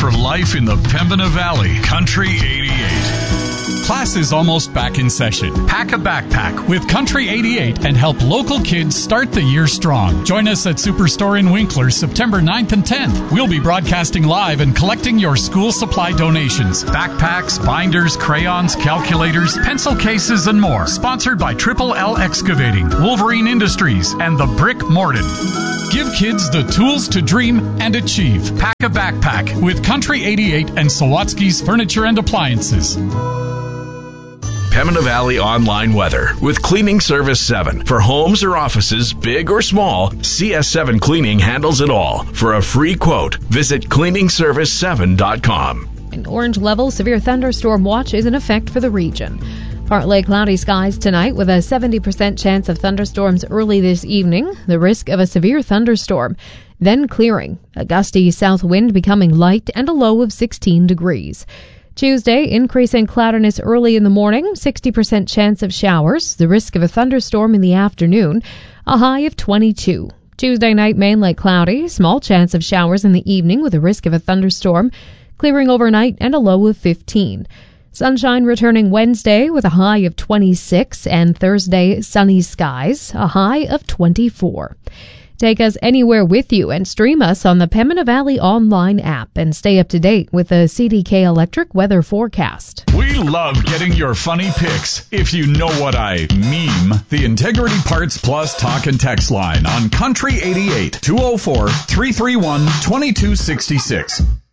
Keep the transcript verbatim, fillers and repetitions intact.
for life in the Pembina Valley. Country eighty-eight. Class is almost back in session. Pack a backpack with Country eighty-eight and help local kids start the year strong. Join us at Superstore in Winkler September ninth and tenth. We'll be broadcasting live and collecting your school supply donations. Backpacks, binders, crayons, calculators, pencil cases, and more. Sponsored by Triple L Excavating, Wolverine Industries, and the Brick Morden. Give kids the tools to dream and achieve. Pack a backpack with Country eighty-eight and Sawatsky's Furniture and Appliances. Pembina Valley online weather with Cleaning Service seven. For homes or offices, big or small, C S seven Cleaning handles it all. For a free quote, visit cleaning service seven dot com. An orange level severe thunderstorm watch is in effect for the region. Partly cloudy skies tonight with a seventy percent chance of thunderstorms early this evening. The risk of a severe thunderstorm. Then clearing. A gusty south wind becoming light and a low of sixteen degrees. Tuesday, increasing cloudiness early in the morning, sixty percent chance of showers, the risk of a thunderstorm in the afternoon, a high of twenty-two. Tuesday night, mainly cloudy, small chance of showers in the evening with a risk of a thunderstorm, clearing overnight and a low of fifteen. Sunshine returning Wednesday with a high of twenty-six, and Thursday, sunny skies, a high of twenty-four. Take us anywhere with you and stream us on the Pembina Valley online app and stay up to date with the C D K Electric weather forecast. We love getting your funny pics, if you know what I meme. The Integrity Parts Plus talk and text line on Country eighty-eight, two oh four, three three one, two two six six.